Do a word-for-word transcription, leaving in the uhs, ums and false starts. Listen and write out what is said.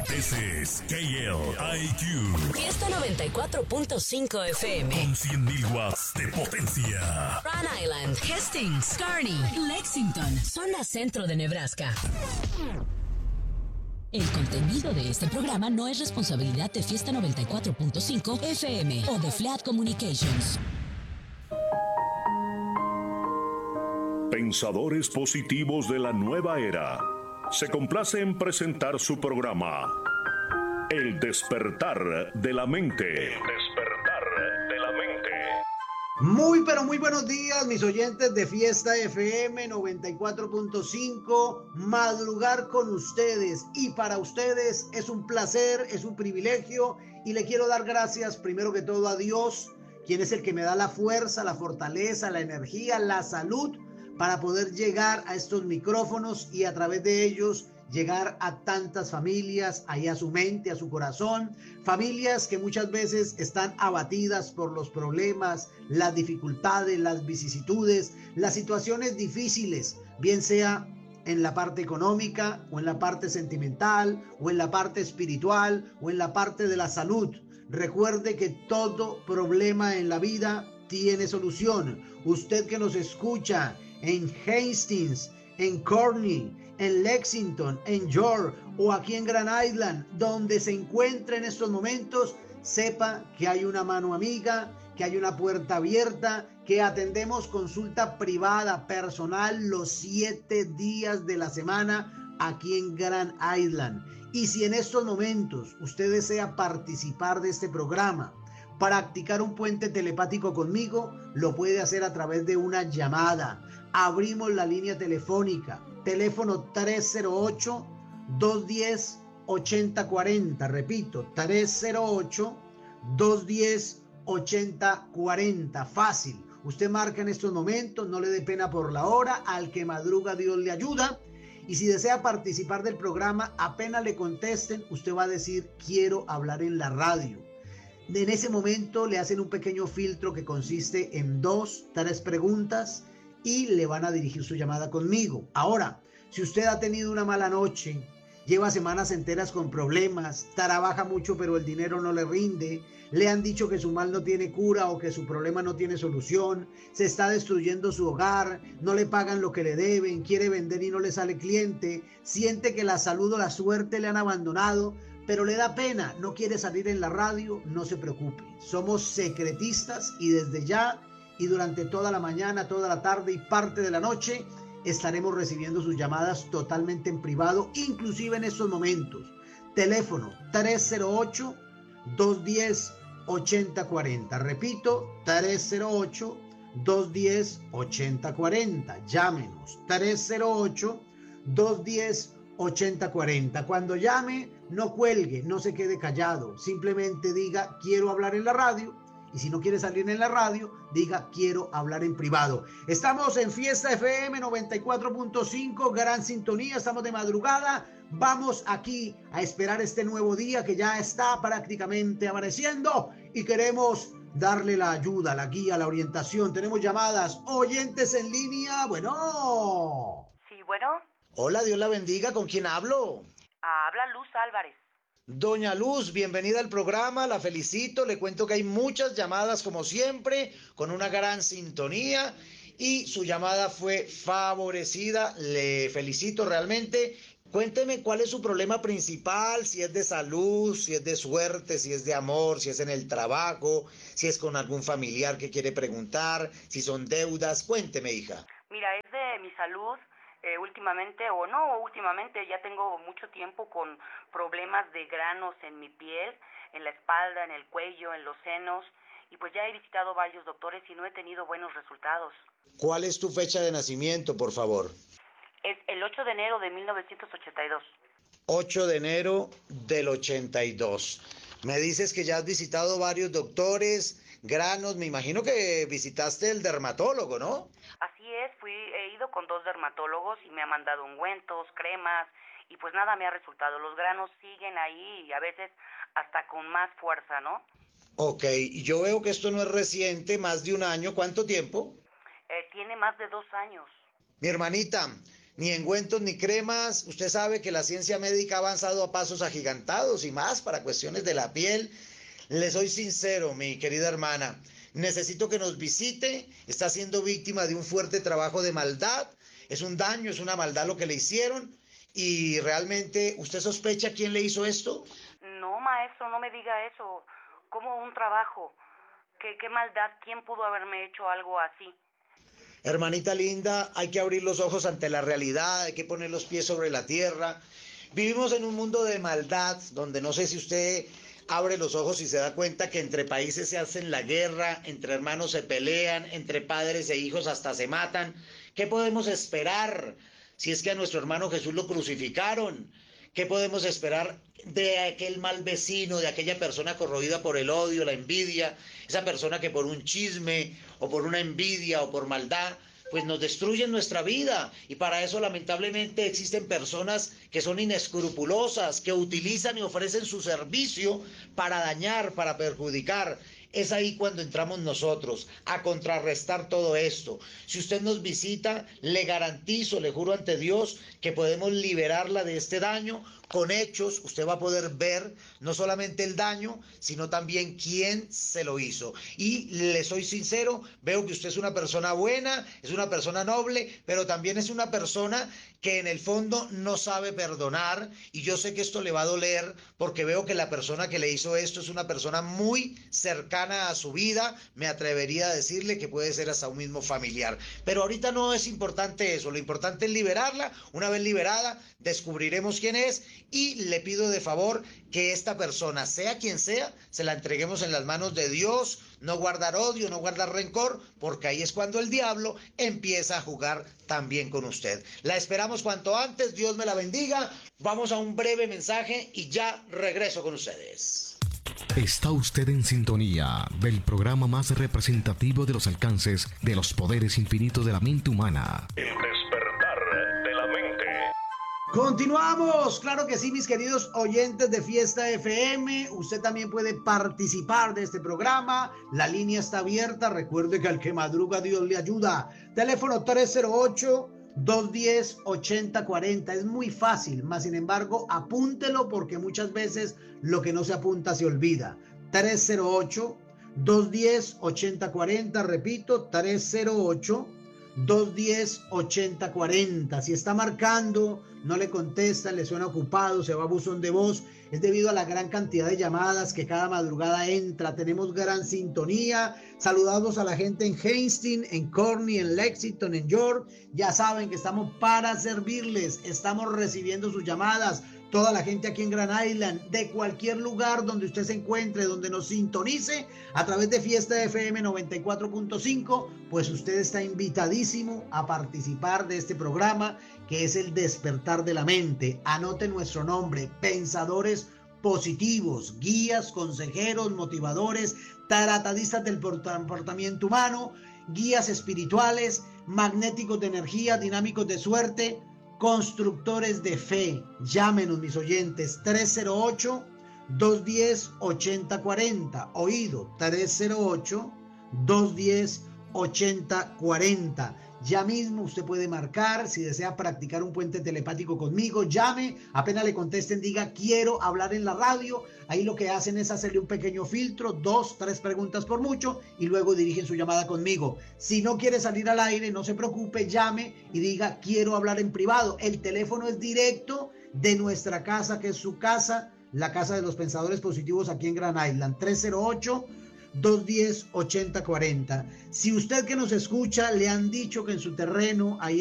This is K L I Q. Fiesta noventa y cuatro punto cinco F M. Con cien mil watts de potencia. Rhode Island, Hastings, Kearney, Lexington, zona centro de Nebraska. El contenido de este programa no es responsabilidad de Fiesta noventa y cuatro punto cinco F M o de Flat Communications. Pensadores positivos de la nueva era. Se complace en presentar su programa El despertar de la mente. El despertar de la mente. Muy pero muy buenos días, mis oyentes de Fiesta F M noventa y cuatro punto cinco. Madrugar con ustedes y para ustedes es un placer, es un privilegio y le quiero dar gracias primero que todo a Dios, quien es el que me da la fuerza, la fortaleza, la energía, la salud para poder llegar a estos micrófonos y a través de ellos llegar a tantas familias, ahí a su mente, a su corazón, familias que muchas veces están abatidas por los problemas, las dificultades, las vicisitudes, las situaciones difíciles, bien sea en la parte económica o en la parte sentimental o en la parte espiritual o en la parte de la salud. Recuerde que todo problema en la vida tiene solución. Usted que nos escucha en Hastings, en Kearney, en Lexington, en York o aquí en Grand Island, donde se encuentre en estos momentos, sepa que hay una mano amiga, que hay una puerta abierta, que atendemos consulta privada, personal, los siete días de la semana aquí en Grand Island. Y si en estos momentos usted desea participar de este programa, practicar un puente telepático conmigo, lo puede hacer a través de una llamada. Abrimos la línea telefónica, teléfono tres cero ocho, dos uno cero, ocho cero cuatro cero, repito, tres cero ocho, dos uno cero, ocho cero cuatro cero, fácil. Usted marca en estos momentos, no le dé pena por la hora, al que madruga Dios le ayuda. Y si desea participar del programa, apenas le contesten, usted va a decir, quiero hablar en la radio. En ese momento le hacen un pequeño filtro que consiste en dos, tres preguntas y le van a dirigir su llamada conmigo. Ahora, si usted ha tenido una mala noche, lleva semanas enteras con problemas, trabaja mucho pero el dinero no le rinde, le han dicho que su mal no tiene cura o que su problema no tiene solución, se está destruyendo su hogar, no le pagan lo que le deben, quiere vender y no le sale cliente, siente que la salud o la suerte le han abandonado, pero le da pena, no quiere salir en la radio, no se preocupe. Somos secretistas y desde ya y durante toda la mañana, toda la tarde y parte de la noche estaremos recibiendo sus llamadas totalmente en privado, inclusive en estos momentos. Teléfono tres cero ocho, dos uno cero, ocho cero cuatro cero. Repito, tres cero ocho, dos uno cero, ocho cero cuatro cero. Llámenos, tres cero ocho, dos uno cero, ocho cero cuatro cero. Cuando llame, no cuelgue, no se quede callado. Simplemente diga, quiero hablar en la radio. Y si no quiere salir en la radio, diga, quiero hablar en privado. Estamos en Fiesta F M noventa y cuatro punto cinco, gran sintonía, estamos de madrugada. Vamos aquí a esperar este nuevo día que ya está prácticamente amaneciendo y queremos darle la ayuda, la guía, la orientación. Tenemos llamadas, oyentes en línea. Bueno. Sí, bueno. Hola, Dios la bendiga. ¿Con quién hablo? Habla Luz Álvarez. Doña Luz, bienvenida al programa, la felicito, le cuento que hay muchas llamadas como siempre, con una gran sintonía y su llamada fue favorecida, le felicito realmente. Cuénteme cuál es su problema principal, si es de salud, si es de suerte, si es de amor, si es en el trabajo, si es con algún familiar que quiere preguntar, si son deudas, cuénteme, hija. Mira, es de mi salud. Eh, últimamente, o no últimamente, ya tengo mucho tiempo con problemas de granos en mi piel, en la espalda, en el cuello, en los senos, y pues ya he visitado varios doctores y no he tenido buenos resultados. ¿Cuál es tu fecha de nacimiento, por favor? Es el ocho de enero de mil novecientos ochenta y dos. ocho de enero del ochenta y dos. Me dices que ya has visitado varios doctores, granos, me imagino que visitaste el dermatólogo, ¿no? Así es, fui, he ido con dos dermatólogos y me han mandado ungüentos, cremas, y pues nada me ha resultado. Los granos siguen ahí y a veces hasta con más fuerza, ¿no? Ok, y yo veo que esto no es reciente, más de un año, ¿cuánto tiempo? Eh, tiene más de dos años. Mi hermanita, ni ungüentos ni cremas. Usted sabe que la ciencia médica ha avanzado a pasos agigantados y más para cuestiones de la piel. Le soy sincero, mi querida hermana, necesito que nos visite. Está siendo víctima de un fuerte trabajo de maldad. Es un daño, es una maldad lo que le hicieron. Y realmente, ¿usted sospecha quién le hizo esto? No, maestro, no me diga eso. ¿Cómo un trabajo? ¿Qué, qué maldad? ¿Quién pudo haberme hecho algo así? Hermanita linda, hay que abrir los ojos ante la realidad, hay que poner los pies sobre la tierra. Vivimos en un mundo de maldad, donde no sé si usted abre los ojos y se da cuenta que entre países se hacen la guerra, entre hermanos se pelean, entre padres e hijos hasta se matan. ¿Qué podemos esperar si es que a nuestro hermano Jesús lo crucificaron? ¿Qué podemos esperar de aquel mal vecino, de aquella persona corroída por el odio, la envidia, esa persona que por un chisme o por una envidia o por maldad, pues nos destruyen nuestra vida? Y para eso lamentablemente existen personas que son inescrupulosas, que utilizan y ofrecen su servicio para dañar, para perjudicar. Es ahí cuando entramos nosotros a contrarrestar todo esto. Si usted nos visita, le garantizo, le juro ante Dios, que podemos liberarla de este daño. Con hechos, usted va a poder ver no solamente el daño, sino también quién se lo hizo. Y le soy sincero, veo que usted es una persona buena, es una persona noble, pero también es una persona que en el fondo no sabe perdonar. Y yo sé que esto le va a doler porque veo que la persona que le hizo esto es una persona muy cercana a su vida. Me atrevería a decirle que puede ser hasta un mismo familiar. Pero ahorita no es importante eso, lo importante es liberarla. Una vez liberada, descubriremos quién es. Y le pido de favor que esta persona, sea quien sea, se la entreguemos en las manos de Dios. No guardar odio, no guardar rencor, porque ahí es cuando el diablo empieza a jugar también con usted. La esperamos cuanto antes, Dios me la bendiga. Vamos a un breve mensaje y ya regreso con ustedes. Está usted en sintonía del programa más representativo de los alcances de los poderes infinitos de la mente humana. El despertar de la mente. Continuamos, claro que sí, mis queridos oyentes de Fiesta F M. Usted también puede participar de este programa. La línea está abierta. Recuerde que al que madruga Dios le ayuda. Teléfono tres cero ocho, dos uno cero, ocho cero cuatro cero. Es muy fácil, más sin embargo, apúntelo porque muchas veces lo que no se apunta se olvida. tres cero ocho, dos uno cero, ocho cero cuatro cero. Repito, tres cero ocho, dos uno cero, ocho cero cuatro cero. Si está marcando, no le contestan, le suena ocupado, se va a buzón de voz, es debido a la gran cantidad de llamadas que cada madrugada entra. Tenemos gran sintonía. Saludados a la gente en Hastings, en Corny, en Lexington, en York. Ya saben que estamos para servirles, estamos recibiendo sus llamadas. Toda la gente aquí en Grand Island, de cualquier lugar donde usted se encuentre, donde nos sintonice a través de Fiesta F M noventa y cuatro punto cinco, pues usted está invitadísimo a participar de este programa que es el despertar de la mente. Anote nuestro nombre: Pensadores Positivos, guías, consejeros, motivadores, tratadistas del comportamiento humano, guías espirituales, magnéticos de energía, dinámicos de suerte, constructores de fe. Llámenos, mis oyentes, tres cero ocho, dos uno cero, ocho cero cuatro cero. Oído, tres cero ocho, dos uno cero, ocho cero cuatro cero. Ya mismo usted puede marcar. Si desea practicar un puente telepático conmigo, llame, apenas le contesten, diga quiero hablar en la radio. Ahí lo que hacen es hacerle un pequeño filtro, dos, tres preguntas por mucho, y luego dirigen su llamada conmigo. Si no quiere salir al aire, no se preocupe, llame y diga quiero hablar en privado. El teléfono es directo de nuestra casa, que es su casa, la casa de los pensadores positivos aquí en Grand Island. Tres cero ocho, dos uno cero, ocho cero cuatro cero. Si usted que nos escucha le han dicho que en su terreno hay